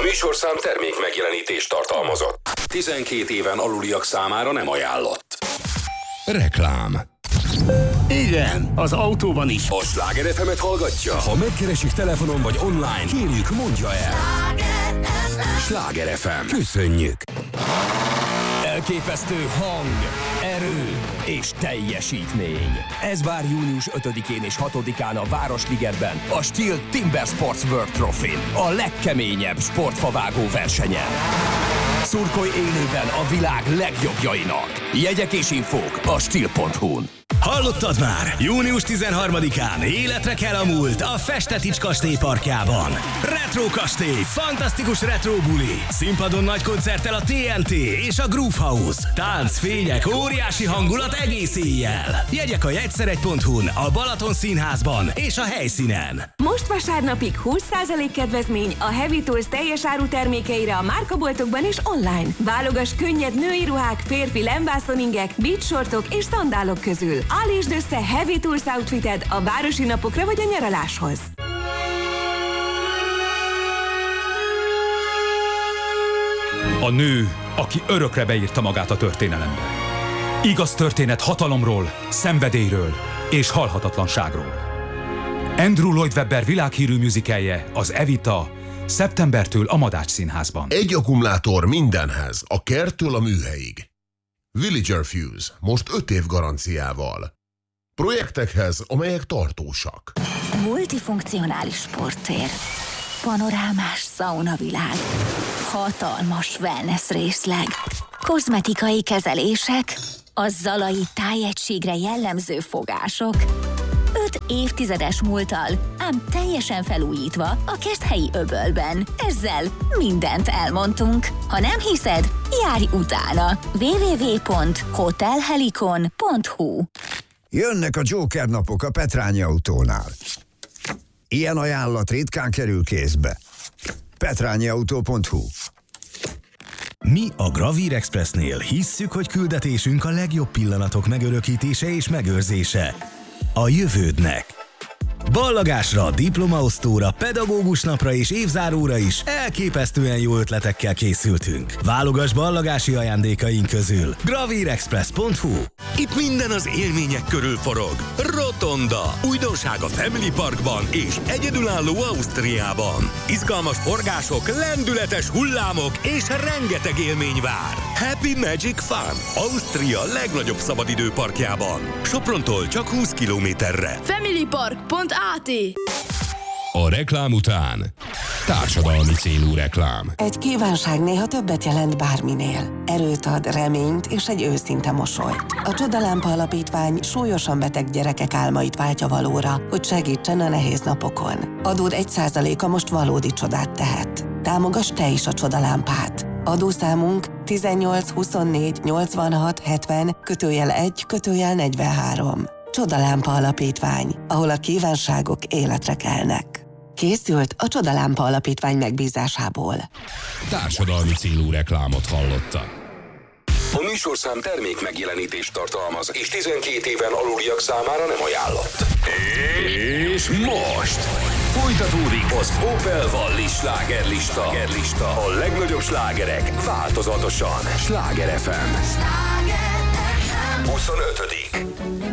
műsorszám termék megjelenítést tartalmazott. 12 éven aluliak számára nem ajánlott. Reklám. Igen, az autóban is. A Sláger FM-et hallgatja? Ha megkeresik telefonon vagy online, kérjük, mondja el. Sláger FM. Köszönjük. Elképesztő hang, erő és teljesítmény. Ez vár június 5-én és 6-án a Városligetben, a Steel Timber Sports World Trophy-n, a legkeményebb sportfavágó versenyen. Szurkolj élőben a világ legjobbjainak. Jegyek és infók a Steel.hu-n. Hallottad már? Június 13-án életre kell a múlt a Festetics kastély parkjában. Retro kastély, fantasztikus retro buli. Színpadon nagy koncerttel a TNT és a Groove House. Tánc, fények, óriási hangulat egész éjjel. Jegyek a jegyszeregy.hu-n, a Balaton Színházban és a helyszínen. Most vasárnapig 20% kedvezmény a Heavy Tools teljes áru termékeire a márkaboltokban és online. Válogass könnyed női ruhák, férfi lembászoningek, beachsortok és szandálok közül. Állítsd össze Heavy Tools outfited a városi napokra vagy a nyaraláshoz. A nő, aki örökre beírta magát a történelembe. Igaz történet hatalomról, szenvedélyről és halhatatlanságról. Andrew Lloyd Webber világhírű musicalje, az Evita, szeptembertől a Madách Színházban. Egy akkumulátor mindenhez, a kerttől a műhelyig. Villager Fuse, most 5 év garanciával. Projektekhez, amelyek tartósak. Multifunkcionális sporttér. Panorámás szaunavilág. Hatalmas wellness részleg. Kozmetikai kezelések. A Zalai tájegységre jellemző fogások. 5 évtizedes múlttal, ám teljesen felújítva a Keszthelyi öbölben. Ezzel mindent elmondtunk. Ha nem hiszed, járj utána. www.hotelhelikon.hu. Jönnek a Joker napok a Petrányi Autónál. Ilyen ajánlat ritkán kerül kézbe. petrányiautó.hu. Mi a Gravír Expressnél hisszük, hogy küldetésünk a legjobb pillanatok megörökítése és megőrzése a jövődnek. Ballagásra, diplomaosztóra, pedagógus napra és évzáróra is elképesztően jó ötletekkel készültünk. Válogass ballagási ajándékaink közül. gravírexpress.hu. Itt minden az élmények körül forog. Rotonda. Újdonság a Family Parkban és egyedülálló Ausztriában. Izgalmas forgások, lendületes hullámok és rengeteg élmény vár. Happy Magic Fun. Ausztria legnagyobb szabadidőparkjában. Soprontól csak 20 kilométerre. Familypark.at. A reklám után társadalmi célú reklám. Egy kívánság néha többet jelent bárminél. Erőt ad, reményt és egy őszinte mosolyt. A Csodalámpa Alapítvány súlyosan beteg gyerekek álmait váltja valóra, hogy segítsen a nehéz napokon. Adód 1%-a most valódi csodát tehet. Támogass te is a Csodalámpát. Adószámunk 18 24 86 70 /1 /43. Csodalámpa Alapítvány, ahol a kívánságok életre kelnek. Készült a Csodalámpa Alapítvány megbízásából. Társadalmi célú reklámot hallottak. A műsorszám termék megjelenítést tartalmaz, és 12 éven aluliak számára nem ajánlott. És most folytatódik az Opel Valli slágerlista. A legnagyobb slágerek változatosan. Sláger FM. 25.